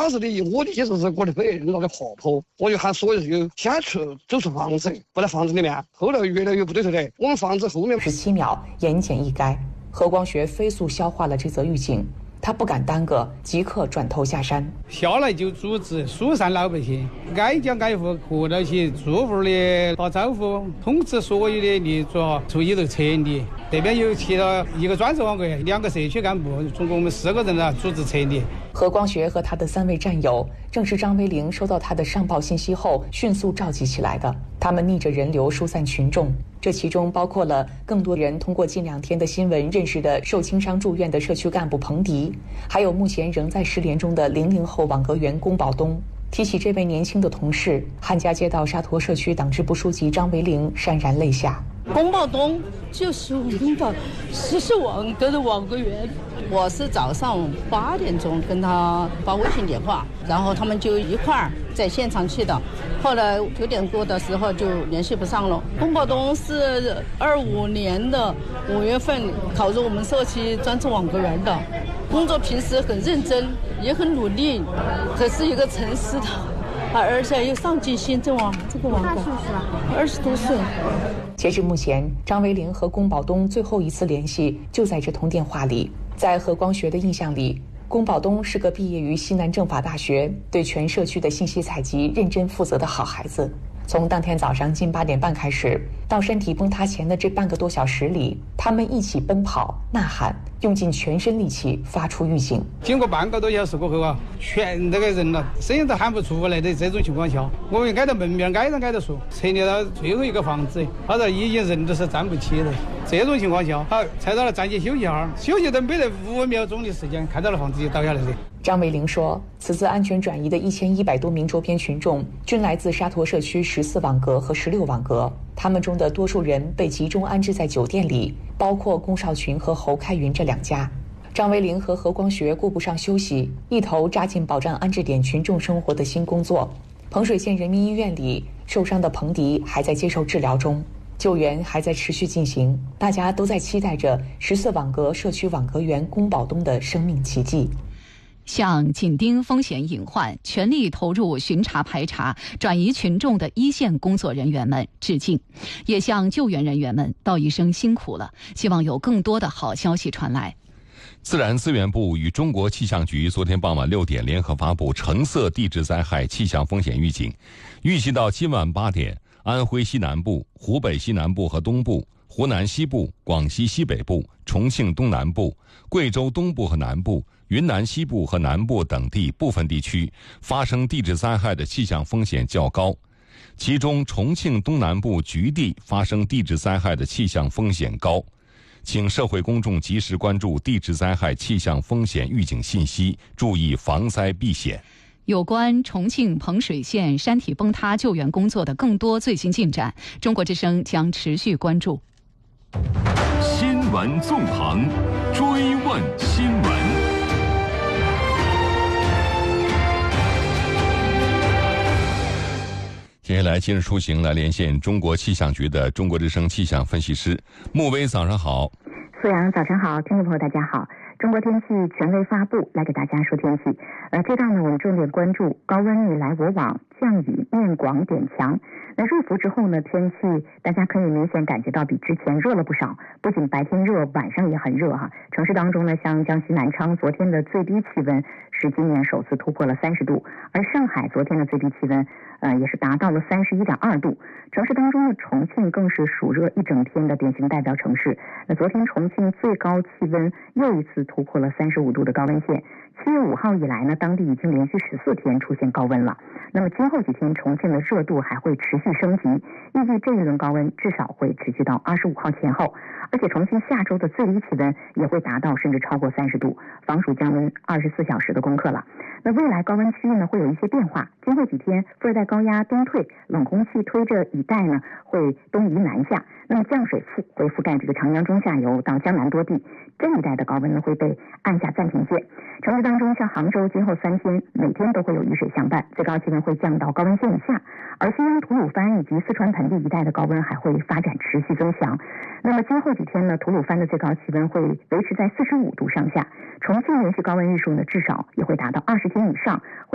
当时我的意思是，我的被人拿来划破，我就喊所有人先走出房子，不在房子里面。后来越来越不对头的，我们房子后面 17秒，言简意赅。何光学飞速消化了这则预警，他不敢耽搁，即刻转头下山。 下来就组织疏散老百姓，挨家挨户合到起，住户的打招呼，通知所有的立足从里头撤离。这边有起了1个专职网格，2个社区干部，总共我们4个人组织撤离。 何光学和他的3位战友，正是张维龄收到他的上报信息后迅速召集起来的。他们逆着人流疏散群众，这其中包括了更多人通过近2天的新闻认识的受轻伤住院的社区干部彭迪，还有目前仍在失联中的00后网格员龚宝东。提起这位年轻的同事，汉家街道沙陀社区党支部书记张维龄潸然泪下。 龚宝东就是我们的40网格的网格员，我是早上8点钟跟他发微信电话，然后他们就一块儿在现场去的，后来9点多的时候就联系不上了。龚宝东是25年的5月份考入我们社区专职网格员的，工作平时很认真，也很努力，可是一个诚实的，而且又上进心，这个网格20多岁。 截至目前，张维龄和龚宝东最后一次联系就在这通电话里。在何光学的印象里，龚宝东是个毕业于西南政法大学，对全社区的信息采集认真负责的好孩子。从当天早上近8点半开始，到身体崩塌前的这半个多小时里，他们一起奔跑、呐喊，用尽全身力气发出预警。 经过半个多小时过后全这个人了，声音都喊不出来的这种情况下，我们挨到门面挨着说，撤离到最后一个房子，他说已经人都是站不起的。这种情况下，好，才到了暂且休息下，休息都没得5秒钟的时间，看到了房子就倒下来的。 张维龄说，此次安全转移的1100多名周边群众均来自沙陀社区14网格和16网格，他们中的多数人被集中安置在酒店里，包括龚少群和侯开云这2家。张维龄和何光学顾不上休息，一头扎进保障安置点群众生活的新工作。彭水县人民医院里，受伤的彭迪还在接受治疗中，救援还在持续进行，大家都在期待着14网格社区网格员龚宝东的生命奇迹。 向紧盯风险隐患、全力投入巡查排查、转移群众的一线工作人员们致敬，也向救援人员们道一声辛苦了，希望有更多的好消息传来。 自然资源部与中国气象局昨天傍晚6点联合发布橙色地质灾害气象风险预警，预计到今晚8点，安徽西南部、湖北西南部和东部、湖南西部、广西西北部、重庆东南部、贵州东部和南部、云南西部和南部等地部分地区发生地质灾害的气象风险较高，其中重庆东南部局地发生地质灾害的气象风险高。请社会公众及时关注地质灾害气象风险预警信息，注意防灾避险。 有关重庆彭水县山体崩塌救援工作的更多最新进展，中国之声将持续关注。 新闻纵横，追问新闻。 接下来今日出行来连线中国气象局的中国之声气象分析师穆威，早上好。 苏阳，早上好，听众朋友大家好。中国天气权威发布，来给大家说天气。这档呢，我们重点关注高温你来我往，降雨面广点强。那入伏之后呢，天气大家可以明显感觉到比之前热了不少，不仅白天热，晚上也很热哈。城市当中呢，像江西南昌昨天的最低气温是今年首次突破了30度，而上海昨天的最低气温也是达到了31.2度。城市当中的重庆更是暑热一整天的典型代表城市。那昨天重庆最高气温又一次突破了35度的高温线。7月5号以来呢，当地已经连续14天出现高温了。那么今后几天重庆的热度还会持续升级，预计这一轮高温至少会持续到25号前后。而且重庆下周的最低气温也会达到甚至超过30度，防暑降温24小时的功课了。那未来高温区域呢会有一些变化，今后几天副热带高压东退，冷空气推着雨带呢会东移南下，那么降水会覆盖这个长江中下游到江南多地，这一带的高温呢会被按下暂停键。城市当中像杭州今后3天每天都会有雨水相伴，最高气温会降到高温线以下，而西安吐鲁番以及四川盆地一带的高温还会发展持续增强。那么今后几天呢，吐鲁番的最高气温会维持在45度上下，重庆连续高温日数呢至少也会达到20天以上。